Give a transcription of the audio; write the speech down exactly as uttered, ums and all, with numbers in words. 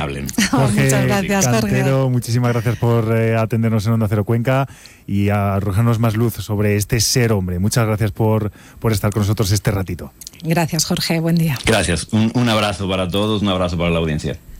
hablen. Jorge Muchas gracias, Cantero, Jorge. muchísimas gracias por eh, atendernos en Onda Cero Cuenca y arrojarnos más luz sobre este ser hombre. Muchas gracias por, por estar con nosotros este ratito. Gracias, Jorge. Buen día. Gracias. Un, un abrazo para todos, un abrazo para la audiencia.